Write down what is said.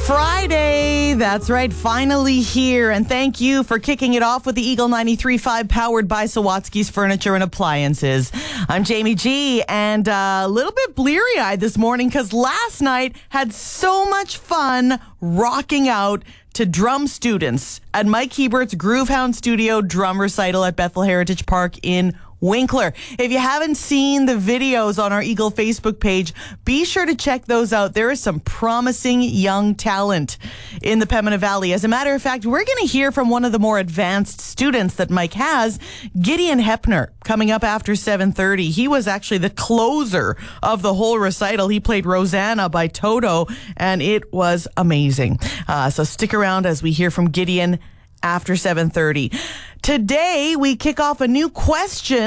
Friday. That's right. Finally here. And thank you for kicking it off with the Eagle 93.5 powered by Sawatsky's Furniture and Appliances. I'm Jamie G, and a little bit bleary-eyed this morning because last night had so much fun rocking out to drum students at Mike Hebert's Groovehound Studio drum recital at Bethel Heritage Park in Winkler. If you haven't seen the videos on our Eagle Facebook page, be sure to check those out. There is some promising young talent in the Pembina Valley. As a matter of fact, we're going to hear from one of the more advanced students that Mike has, Gideon Hepner, coming up after 7:30. He was actually the closer of the whole recital. He played Rosanna by Toto, and it was amazing. So stick around as we hear from Gideon after 7:30. Today, we kick off a new question